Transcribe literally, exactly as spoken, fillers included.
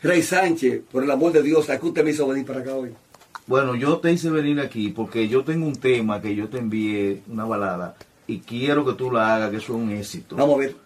Rey Sánchez, por el amor de Dios, ¿a qué usted me hizo venir para acá hoy? Bueno, yo te hice venir aquí porque yo tengo un tema que yo te envié, una balada, y quiero que tú la hagas, que eso es un éxito. Vamos a ver.